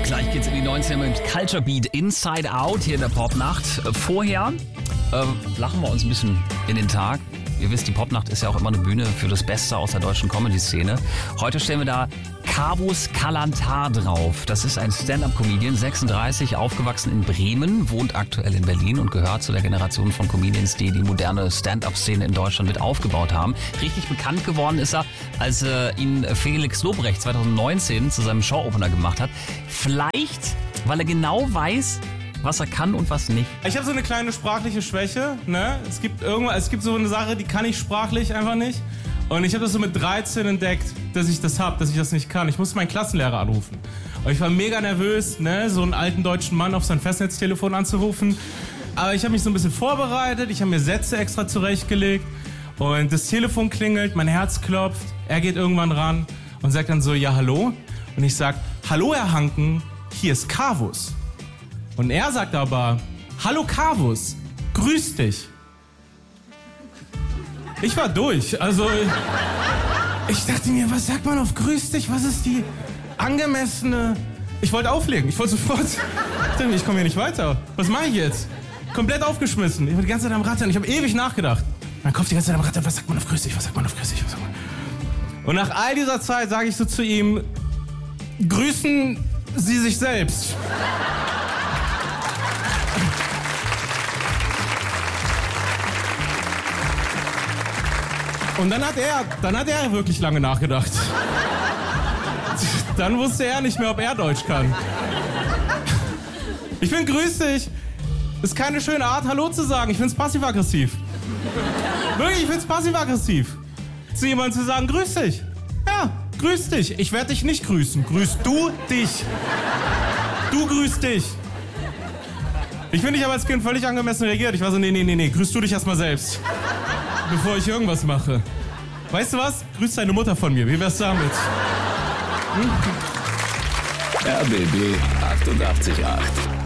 Gleich geht's in die 90er mit Culture Beat Inside Out hier in der Popnacht. Vorher lachen wir uns ein bisschen in den Tag. Ihr wisst, die Popnacht ist ja auch immer eine Bühne für das Beste aus der deutschen Comedy-Szene. Heute stellen wir da Kavus Kalantar drauf. Das ist ein Stand-Up-Comedian, 36, aufgewachsen in Bremen, wohnt aktuell in Berlin und gehört zu der Generation von Comedians, die die moderne Stand-Up-Szene in Deutschland mit aufgebaut haben. Richtig bekannt geworden ist er, als ihn Felix Lobrecht 2019 zu seinem Showopener gemacht hat. Vielleicht, weil er genau weiß, was er kann und was nicht. Ich habe so eine kleine sprachliche Schwäche, ne? Es gibt so eine Sache, die kann ich sprachlich einfach nicht. Und ich habe das so mit 13 entdeckt, dass ich das nicht kann. Ich musste meinen Klassenlehrer anrufen. Und ich war mega nervös, ne? So einen alten deutschen Mann auf sein Festnetztelefon anzurufen. Aber ich habe mich so ein bisschen vorbereitet, ich habe mir Sätze extra zurechtgelegt. Und das Telefon klingelt, mein Herz klopft, er geht irgendwann ran und sagt dann so, ja, hallo? Und ich sag, hallo, Herr Hanken, hier ist Kavus. Und er sagt aber, hallo Kavus, grüß dich. Ich war durch, also ich dachte mir, was sagt man auf grüß dich, was ist die angemessene... Ich wollte auflegen, ich wollte sofort, ich komme hier nicht weiter, was mache ich jetzt? Komplett aufgeschmissen, ich war die ganze Zeit am Rattern, ich habe ewig nachgedacht. Mein Kopf die ganze Zeit am Rattern, was sagt man auf grüß dich, was sagt man auf grüß dich, was sagt man? Und nach all dieser Zeit sage ich so zu ihm, grüßen Sie sich selbst. Und dann hat er wirklich lange nachgedacht. Dann wusste er nicht mehr, ob er Deutsch kann. Ich finde, grüß dich ist keine schöne Art, Hallo zu sagen. Ich finde es passiv-aggressiv. Wirklich, ich finde es passiv-aggressiv. Zu jemandem zu sagen, grüß dich. Ja, grüß dich. Ich werde dich nicht grüßen. Grüß du dich. Du grüßt dich. Ich finde, ich habe als Kind völlig angemessen reagiert. Ich war so, nee, grüß du dich erstmal selbst. Bevor ich irgendwas mache. Weißt du was? Grüß deine Mutter von mir. Wie wär's damit? RBB 88.8